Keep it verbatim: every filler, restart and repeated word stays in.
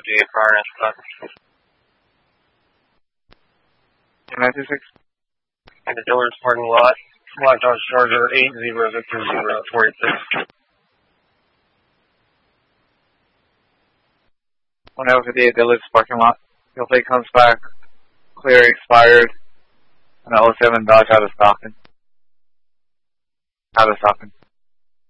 fifty-eight prior and nine two six. And the Dillard's parking lot. Black Dodge Charger eight zero Victor zero forty-six. one oh fifty-eight Dillard's parking lot. You'll say comes back clear expired. And oh seven Dodge out of stocking. Out of stocking.